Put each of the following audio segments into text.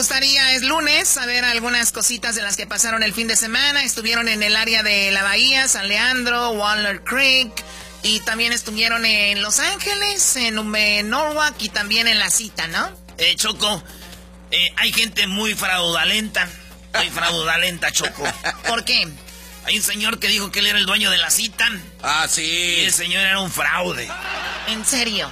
gustaría, es lunes, saber algunas cositas de las que pasaron el fin de semana. Estuvieron en el área de la Bahía, San Leandro, Waller Creek, y también estuvieron en Los Ángeles, en Norwalk y también en La Cita, ¿no? Choco, hay gente muy fraudulenta. Muy fraudulenta, Choco. ¿Por qué? Hay un señor que dijo que él era el dueño de La Cita. Ah, sí. Y el señor era un fraude. ¿En serio?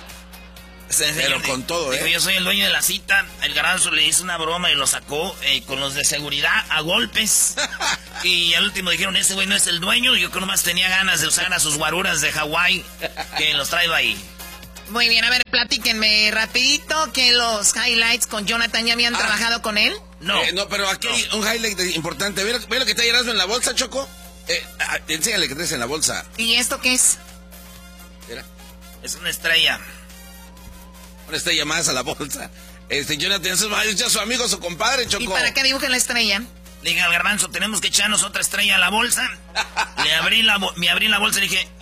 Pero con todo, dijo, yo soy el dueño de La Cita. El Garbanzo le hizo una broma y lo sacó con los de seguridad a golpes. Y al último dijeron, ese güey no es el dueño. Yo creo que nomás tenía ganas de usar a sus guaruras de Hawái, que los traigo ahí. Muy bien, a ver, platíquenme rapidito que los highlights con Jonathan ya habían trabajado con él. No. No, pero aquí hay un highlight importante. ¿Ve lo que está Erasmo en la bolsa, Choco? Enséñale que traes en la bolsa. ¿Y esto qué es? Mira. Es una estrella. Una estrella más a la bolsa. Jonathan, eso es ya su amigo, su compadre, Choco. ¿Y para qué dibuja la estrella? Le dije al Garbanzo, tenemos que echarnos otra estrella a la bolsa. Me abrí la bolsa y le dije...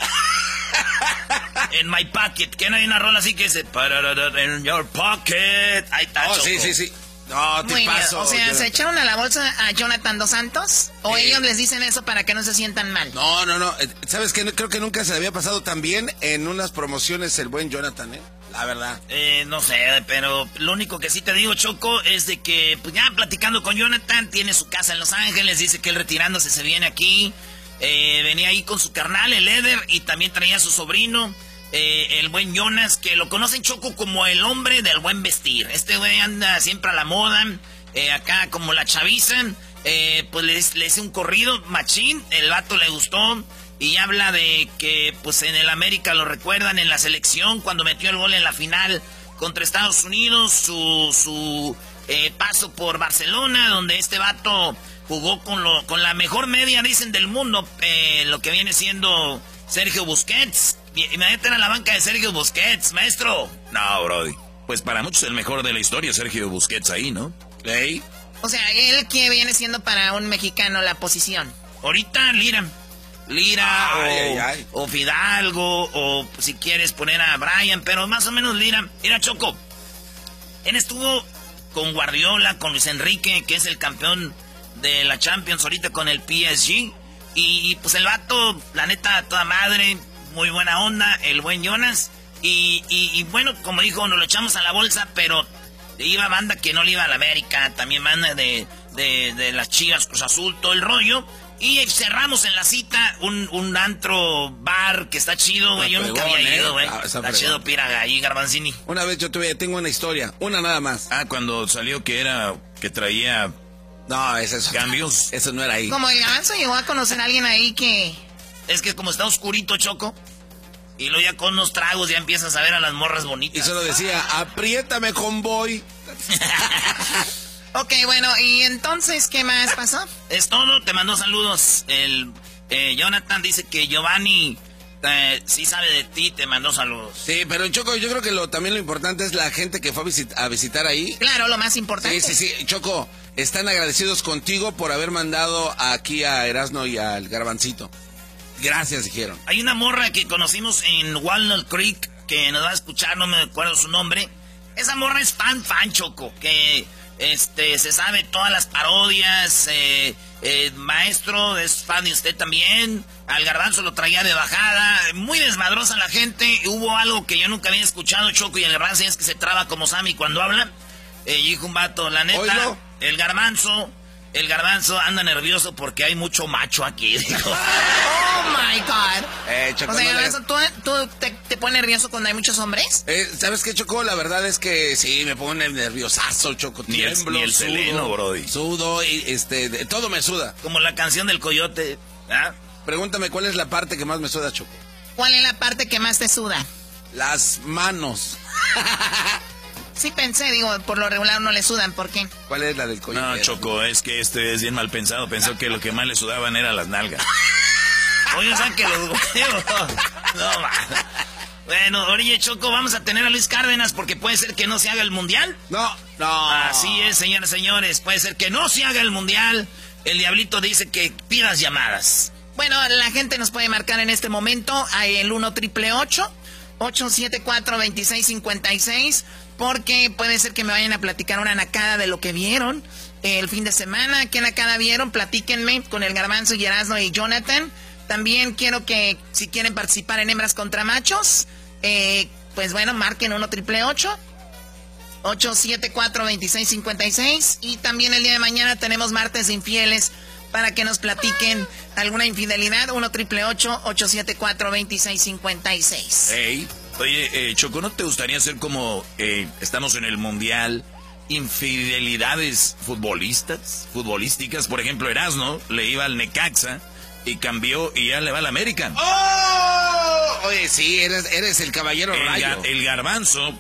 En my pocket, que no hay una rola así que dice in your pocket. Ahí está, Choco. Sí. No, te paso. O sea, Jonathan. ¿se echaron a la bolsa a Jonathan Dos Santos? ¿O ellos les dicen eso para que no se sientan mal? No. ¿Sabes qué? Creo que nunca se le había pasado tan bien en unas promociones el buen Jonathan, la verdad. No sé, pero lo único que sí te digo, Choco, es de que pues ya platicando con Jonathan, tiene su casa en Los Ángeles, dice que él retirándose se viene aquí. Venía ahí con su carnal, el Eder, y también traía a su sobrino, el buen Jonas, que lo conocen, Choco, como el hombre del buen vestir. Este güey anda siempre a la moda, acá como la chaviza, pues le hice un corrido machín, el vato le gustó, y habla de que pues en el América lo recuerdan en la selección, cuando metió el gol en la final contra Estados Unidos, su paso por Barcelona, donde este vato... Jugó con la mejor media, dicen, del mundo, lo que viene siendo Sergio Busquets. Imagínate a la banca de Sergio Busquets, maestro. No, brody. Pues para muchos el mejor de la historia, Sergio Busquets ahí, ¿no? ¿Ey? O sea, él que viene siendo para un mexicano la posición. Ahorita Lira o Fidalgo, o si quieres poner a Brian, pero más o menos Lira. Mira, Choco, él estuvo con Guardiola, con Luis Enrique, que es el campeón de la Champions ahorita con el PSG, y pues el vato, la neta, toda madre, muy buena onda, el buen Jonas, y bueno, como dijo, nos lo echamos a la bolsa, pero iba banda que no le iba a la América, también banda de las Chivas, Cruz Azul, todo el rollo, y cerramos en La Cita un antro bar que está chido, güey, yo nunca había ido, güey, está chido Piraga ahí, Garbanzini. Una vez tengo una historia, una nada más. Cuando salió que traía... No, eso cambios. Eso no era ahí. Como el Garbanzo llegó a conocer a alguien ahí que... Es que como está oscurito, Choco, y luego ya con unos tragos ya empiezas a ver a las morras bonitas. Y solo decía, apriétame, convoy. Ok, bueno, ¿y entonces qué más pasó? Es todo, te mandó saludos. Jonathan dice que Giovanni sí sabe de ti, te mandó saludos. Sí, pero Choco, yo creo que también lo importante es la gente que fue a visitar ahí. Claro, lo más importante. Sí, Choco, están agradecidos contigo por haber mandado aquí a Erasmo y al Garbancito. Gracias, dijeron. Hay una morra que conocimos en Walnut Creek que nos va a escuchar, no me acuerdo su nombre. Esa morra es fan, Choco, que se sabe todas las parodias. Maestro, es fan de usted también. Al Garbanzo lo traía de bajada. Muy desmadrosa la gente. Hubo algo que yo nunca había escuchado, Choco, y el Garbanzo es que se traba como Sammy cuando habla. Dijo un vato, la neta, ¿Oílo? el Garbanzo anda nervioso porque hay mucho macho aquí, dijo. Oh my God. Choco, o sea, no Garbanzo, ¿tú te pones nervioso cuando hay muchos hombres? ¿Sabes qué, Choco? La verdad es que sí, me pone nerviosazo, Choco. Tiemblo, ni el sudo, seleno, brody. Sudo y todo me suda. Como la canción del coyote. Pregúntame cuál es la parte que más me suda, Choco. ¿Cuál es la parte que más te suda? Las manos. Sí pensé, digo, por lo regular no le sudan, ¿por qué? ¿Cuál es la del coyote? No, Choco, es que es bien mal pensado. Pensó que lo que más le sudaban eran las nalgas. Oye, o sea que los huevos. No, man. Bueno, oye, Choco, vamos a tener a Luis Cárdenas porque puede ser que no se haga el mundial. No. Así es, señoras y señores, puede ser que no se haga el mundial. El Diablito dice que pidas llamadas. Bueno, la gente nos puede marcar en este momento el 1-888 874-2656, porque puede ser que me vayan a platicar una nacada de lo que vieron el fin de semana. ¿Qué nacada vieron? Platíquenme con el Garbanzo y Erasmo y Jonathan. También quiero que, si quieren participar en Hembras contra Machos, pues bueno, marquen 1-888-874-2656. Y también el día de mañana tenemos Martes de Infieles, para que nos platiquen alguna infidelidad. 1-888-874-2656. Hey. Oye, Choco, ¿no te gustaría hacer como estamos en el Mundial, infidelidades futbolísticas? Por ejemplo, Erasmo le iba al Necaxa y cambió y ya le va al América. ¡Oh! Oye, sí, eres el caballero rayo. El Garbanzo